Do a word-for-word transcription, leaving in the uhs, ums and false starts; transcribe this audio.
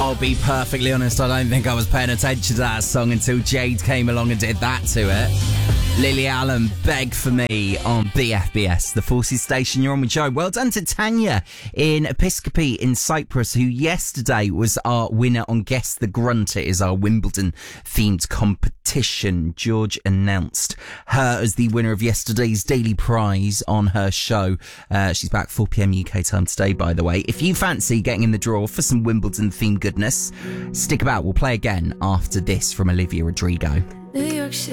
I'll be perfectly honest, I don't think I was paying attention to that song until Jade came along and did that to it. Lily Allen, Beg For Me on B F B S, the Forces Station. You're on with Joe. Well done to Tanya in Episcopi in Cyprus, who yesterday was our winner on Guess the Grunt. It is our Wimbledon-themed competition. George announced her as the winner of yesterday's daily prize on her show. Uh, she's back four p.m. U K time today, by the way. If you fancy getting in the draw for some Wimbledon-themed goodness, stick about. We'll play again after this from Olivia Rodrigo. New York City.